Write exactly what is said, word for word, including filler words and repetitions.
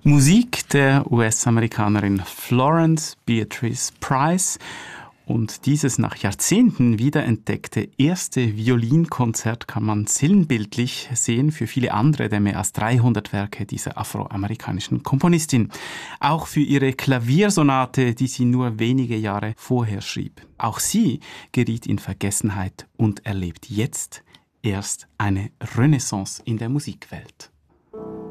Musik der U S-Amerikanerin Florence Beatrice Price und dieses nach Jahrzehnten wiederentdeckte erste Violinkonzert kann man sinnbildlich sehen für viele andere der mehr als dreihundert Werke dieser afroamerikanischen Komponistin. Auch für ihre Klaviersonate, die sie nur wenige Jahre vorher schrieb. Auch sie geriet in Vergessenheit und erlebt jetzt erst eine Renaissance in der Musikwelt.